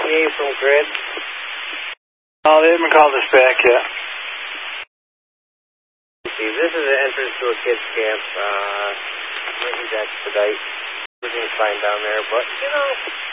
ETA from Grid. Oh, they haven't called us back yet. See, this is the entrance to a kids camp. Might need to expedite. Everything's fine down there, but, you know...